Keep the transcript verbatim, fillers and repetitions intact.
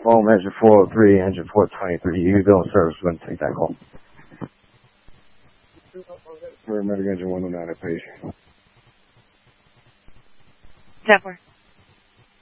Foam engine four oh three, engine four twenty-three. You go in service when take that call. Paramedic engine one oh nine at page. ten four.